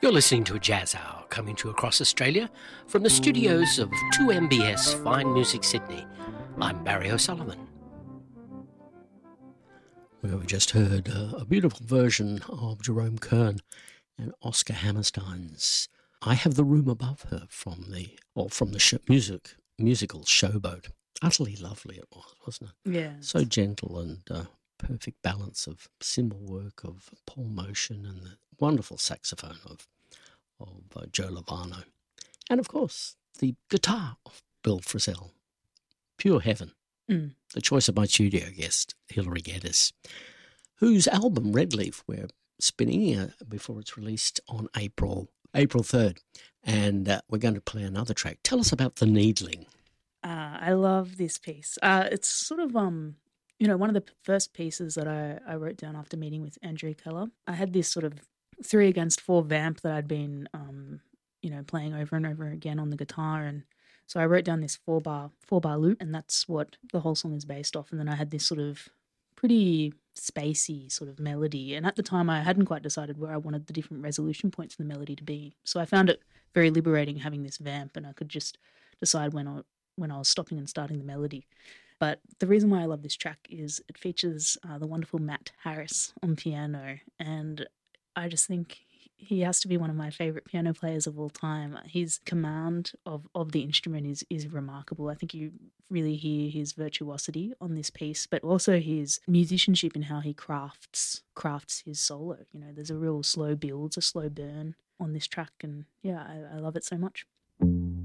You're listening to a Jazz Hour coming to you across Australia from the studios of 2MBS Fine Music Sydney. I'm Barry O'Sullivan. Well, we just heard a beautiful version of Jerome Kern and Oscar Hammerstein's I Have the Room Above Her from the musical Showboat. Utterly lovely it was, wasn't it? Yeah. So gentle and perfect balance of cymbal work, of Paul Motion, and the wonderful saxophone of Joe Lovano. And, of course, the guitar of Bill Frisell. Pure heaven. Mm. The choice of my studio guest, Hilary Geddes, whose album Red Leaf we're spinning before it's released on April 3rd. And we're going to play another track. Tell us about The Needling. I love this piece. It's sort of, one of the first pieces that I wrote down after meeting with Andrew Keller. I had this sort of 3-against-4 vamp that I'd been, playing over and over again on the guitar. And so I wrote down this 4-bar loop, and that's what the whole song is based off. And then I had this sort of pretty spacey sort of melody. And at the time, I hadn't quite decided where I wanted the different resolution points in the melody to be. So I found it very liberating having this vamp, and I could just decide when I was stopping and starting the melody. But the reason why I love this track is it features the wonderful Matt Harris on piano, and I just think he has to be one of my favourite piano players of all time. His command of the instrument is remarkable. I think you really hear his virtuosity on this piece, but also his musicianship in how he crafts his solo. There's a real slow build, a slow burn on this track, and yeah, I love it so much.